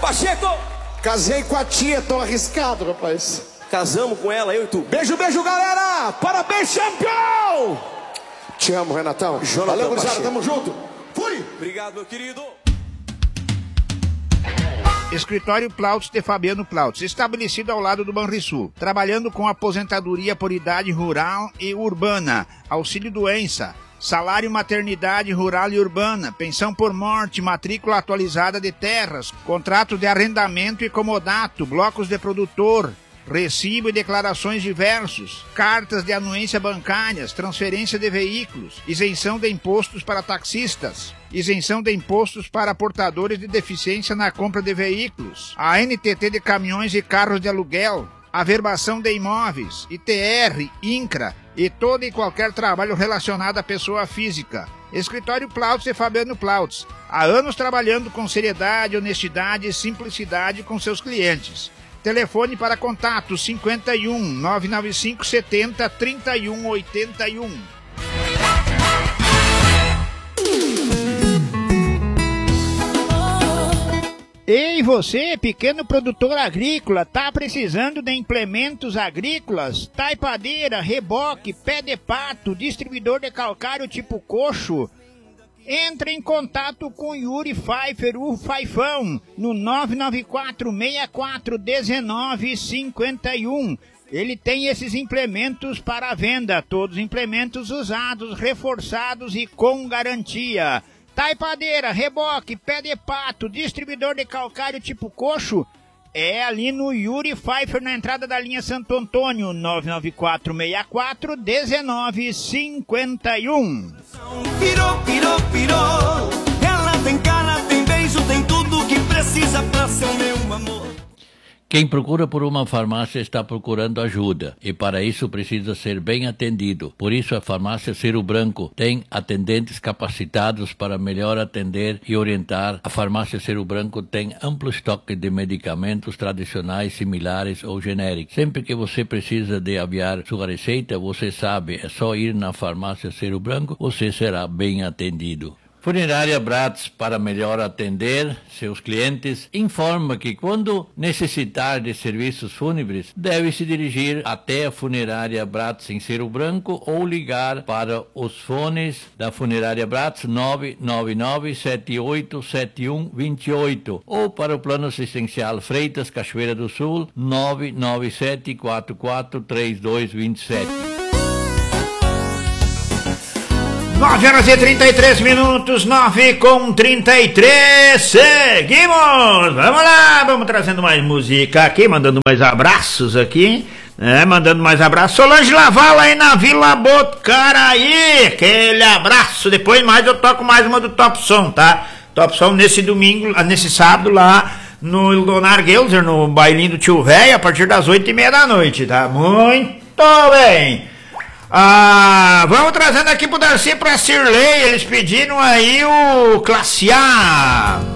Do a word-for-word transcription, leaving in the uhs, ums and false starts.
Pacheco! Casei com a tia, tô arriscado, rapaz. Casamos com ela, eu e tu. Beijo, beijo, galera! Parabéns, campeão! Te amo, Renatão. Jonathan Valeu, gurizada, Pacheco. tamo junto. Fui! Obrigado, meu querido. Escritório Plautos de Fabiano Plautos, estabelecido ao lado do Banrisul, trabalhando com aposentadoria por idade rural e urbana, auxílio doença, salário maternidade rural e urbana, pensão por morte, matrícula atualizada de terras, contrato de arrendamento e comodato, blocos de produtor, recibo e declarações diversos, cartas de anuência bancárias, transferência de veículos, isenção de impostos para taxistas, isenção de impostos para portadores de deficiência na compra de veículos, a N T T de caminhões e carros de aluguel, averbação de imóveis, I T R, INCRA e todo e qualquer trabalho relacionado à pessoa física. Escritório Plautos e Fabiano Plautos, há anos trabalhando com seriedade, honestidade e simplicidade com seus clientes. Telefone para contato cinquenta e um, nove nove cinco, setenta, trinta e um, oitenta e um. Ei, você, pequeno produtor agrícola, tá precisando de implementos agrícolas? Taipadeira, reboque, pé de pato, distribuidor de calcário tipo coxo? Entre em contato com Yuri Pfeiffer, o Faifão, no nove nove quatro, seis quatro, um nove cinco um. Ele tem esses implementos para venda, todos implementos usados, reforçados e com garantia. Taipadeira, reboque, pé de pato, distribuidor de calcário tipo coxo, é ali no Yuri Pfeiffer, na entrada da linha Santo Antônio, nove nove quatro, seis quatro, um nove cinco um. Pirou, pirou, pirou. Ela tem cara, tem beijo, tem tudo que precisa pra ser meu amor. Quem procura por uma farmácia está procurando ajuda e para isso precisa ser bem atendido. Por isso a farmácia Ciro Branco tem atendentes capacitados para melhor atender e orientar. A farmácia Ciro Branco tem amplo estoque de medicamentos tradicionais, similares ou genéricos. Sempre que você precisa de aviar sua receita, você sabe, é só ir na farmácia Ciro Branco, você será bem atendido. Funerária Bratz, para melhor atender seus clientes, informa que quando necessitar de serviços fúnebres, deve se dirigir até a Funerária Bratz em Ciro Branco ou ligar para os fones da Funerária Bratz nove nove nove, sete oito sete um, dois oito ou para o Plano Assistencial Freitas, Cachoeira do Sul, nove nove sete, quatro quatro três dois dois sete. nove horas e trinta e três minutos, nove com trinta e três, seguimos, vamos lá, vamos trazendo mais música aqui, mandando mais abraços aqui, né, mandando mais abraços, Solange Lavala aí na Vila Botcaraí, aquele abraço, depois mais eu toco mais uma do Top Som, tá, Top Som nesse domingo, nesse sábado lá no Ildonar Gelser, no bailinho do Tio Véio, a partir das oito e meia da noite, tá, muito bem. Ah, vamos trazendo aqui pro Darcy e pra Cirlei, eles pediram aí o Classe A.